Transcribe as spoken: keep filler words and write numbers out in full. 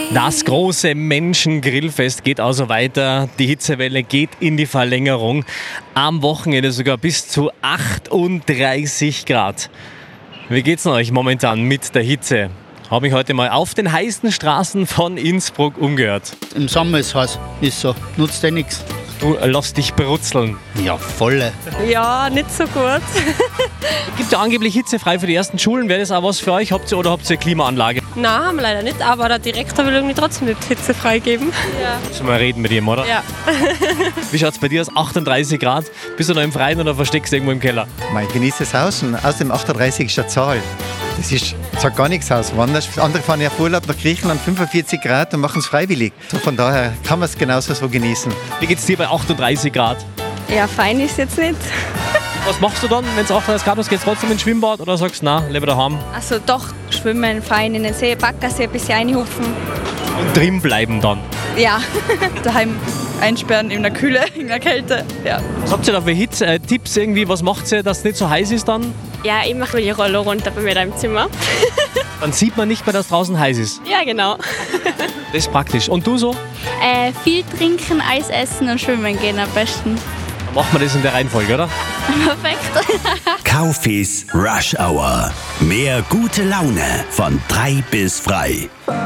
Das große Menschen-Grillfest geht also weiter. Die Hitzewelle geht in die Verlängerung. Am Wochenende sogar bis zu achtunddreißig Grad. Wie geht's denn euch momentan mit der Hitze? Habe ich heute mal auf den heißen Straßen von Innsbruck umgehört. Im Sommer ist es heiß, ist so, nutzt eh nichts. Du lässt dich brutzeln. Ja, volle. Ja, nicht so gut. Gibt ja angeblich hitzefrei für die ersten Schulen. Wäre das auch was für euch? Habt ihr oder habt ihr eine Klimaanlage? Nein, haben wir leider nicht, aber der Direktor will irgendwie trotzdem nicht Hitze freigeben. Ja. Müssen wir reden mit ihm, oder? Ja. Wie schaut es bei dir aus? achtunddreißig Grad? Bist du noch im Freien oder versteckst du irgendwo im Keller? Ich genieße es außen. Außerdem achtunddreißig ist eine Zahl. Das ist, sagt gar nichts aus. Woanders, andere fahren ja auf Urlaub nach Griechenland, fünfundvierzig Grad und machen es freiwillig. So von daher kann man es genauso so genießen. Wie geht es dir bei achtunddreißig Grad? Ja, fein ist jetzt nicht. Was machst du dann, wenn es achtunddreißig Grad ist? Gehst du trotzdem ins Schwimmbad oder sagst du, nein, lieber daheim? Also doch, schwimmen, fein in den See, Baggersee, ein bisschen reinhupfen. Und drin bleiben dann. Ja, daheim einsperren in der Kühle, in der Kälte. Ja. Was habt ihr da für Hitze, äh, Tipps irgendwie? Was macht ihr, dass es nicht so heiß ist dann? Ja, ich mache die Rollo runter bei mir da im Zimmer. Dann sieht man nicht mehr, dass draußen heiß ist. Ja, genau. Das ist praktisch. Und du so? Äh, viel trinken, Eis essen und schwimmen gehen am besten. Dann macht man das in der Reihenfolge, oder? Perfekt. Kaufis Rush Hour. Mehr gute Laune von drei bis frei.